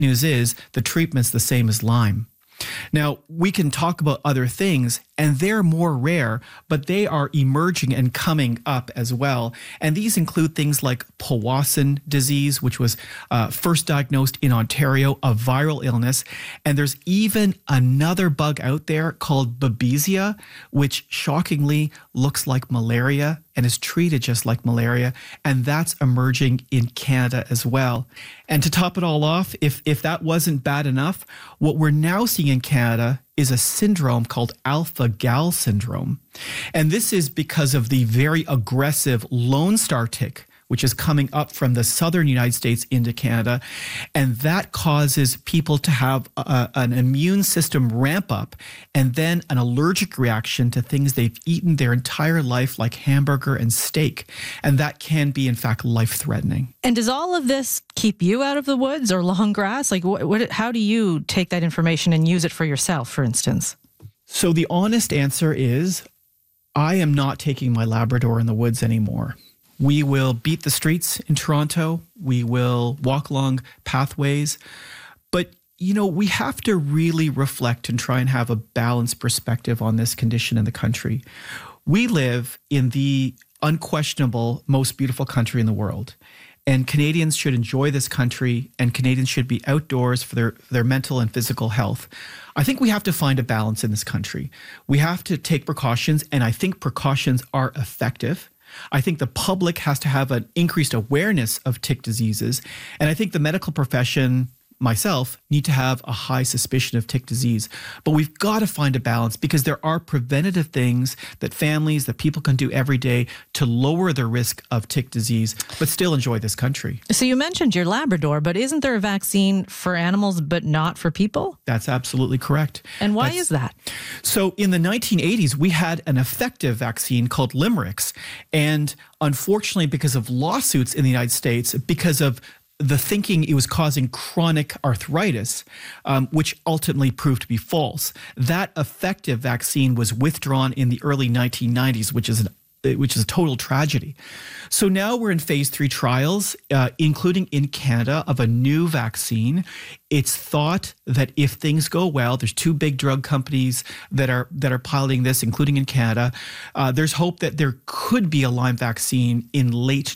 news is the treatment's the same as Lyme. Now, we can talk about other things, and they're more rare, but they are emerging and coming up as well. And these include things like Powassan disease, which was first diagnosed in Ontario, a viral illness. And there's even another bug out there called Babesia, which shockingly looks like malaria and is treated just like malaria. And that's emerging in Canada as well. And to top it all off, if that wasn't bad enough, what we're now seeing in Canada is a syndrome called alpha-gal syndrome. And this is because of the very aggressive Lone Star tick, which is coming up from the southern United States into Canada. And that causes people to have an immune system ramp up and then an allergic reaction to things they've eaten their entire life, like hamburger and steak. And that can be, in fact, life-threatening. And does all of this keep you out of the woods or long grass? Like, how do you take that information and use it for yourself, for instance? So the honest answer is, I am not taking my Labrador in the woods anymore. We will beat the streets in Toronto. We will walk along pathways. But, we have to really reflect and try and have a balanced perspective on this condition in the country. We live in the unquestionable most beautiful country in the world. And Canadians should enjoy this country, and Canadians should be outdoors for their mental and physical health. I think we have to find a balance in this country. We have to take precautions, and I think precautions are effective. I think the public has to have an increased awareness of tick diseases. And I think the medical profession, myself, need to have a high suspicion of tick disease. But we've got to find a balance, because there are preventative things that families, that people can do every day to lower the risk of tick disease, but still enjoy this country. So you mentioned your Labrador, but isn't there a vaccine for animals but not for people? That's absolutely correct. And why is that? So in the 1980s, we had an effective vaccine called Limerix. And unfortunately, because of lawsuits in the United States, because of the thinking it was causing chronic arthritis, which ultimately proved to be false, that effective vaccine was withdrawn in the early 1990s, which is a total tragedy. So now we're in phase 3 trials, including in Canada, of a new vaccine. It's thought that if things go well, there's 2 big drug companies that are piloting this, including in Canada. There's hope that there could be a Lyme vaccine in late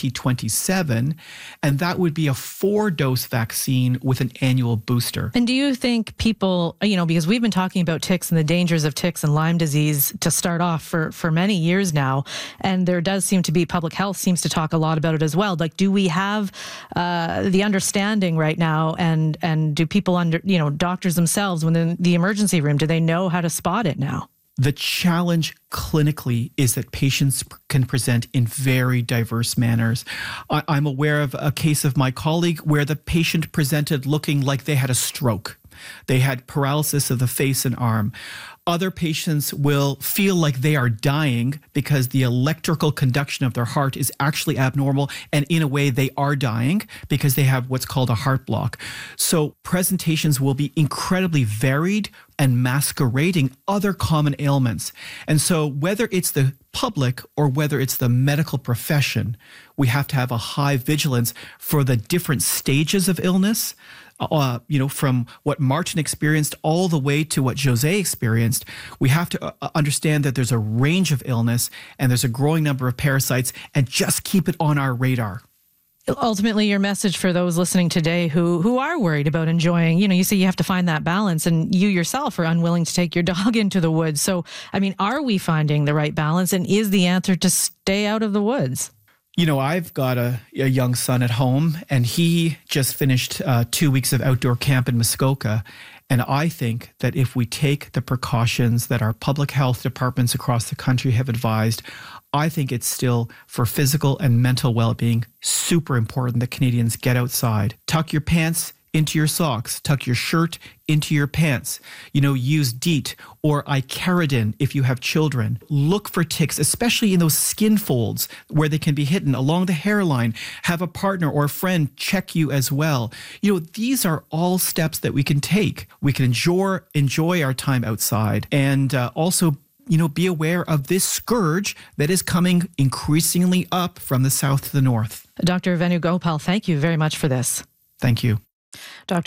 2027, and that would be a 4-dose vaccine with an annual booster. And do you think people, because we've been talking about ticks and the dangers of ticks and Lyme disease to start off for many years now, and there does seem to be, public health seems to talk a lot about it as well. Like, do we have the understanding right now, and do people doctors themselves within the emergency room, do they know how to spot it now? The challenge clinically is that patients can present in very diverse manners. I'm aware of a case of my colleague where the patient presented looking like they had a stroke. They had paralysis of the face and arm. Other patients will feel like they are dying because the electrical conduction of their heart is actually abnormal, and in a way they are dying because they have what's called a heart block. So presentations will be incredibly varied and masquerading other common ailments. And so whether it's the public or whether it's the medical profession, we have to have a high vigilance for the different stages of illness. From what Martin experienced all the way to what Jose experienced. We have to understand that there's a range of illness and there's a growing number of parasites, and just keep it on our radar. Ultimately, your message for those listening today who are worried about enjoying, you say you have to find that balance, and you yourself are unwilling to take your dog into the woods. So, are we finding the right balance, and is the answer to stay out of the woods? I've got a young son at home, and he just finished 2 weeks of outdoor camp in Muskoka. And I think that if we take the precautions that our public health departments across the country have advised, I think it's still, for physical and mental well-being, super important that Canadians get outside. Tuck your pants into your socks, tuck your shirt into your pants, use DEET or icaridin if you have children. Look for ticks, especially in those skin folds where they can be hidden along the hairline. Have a partner or a friend check you as well. These are all steps that we can take. We can enjoy our time outside, and also be aware of this scourge that is coming increasingly up from the south to the north. Dr. Venugopal, thank you very much for this. Thank you. Dr.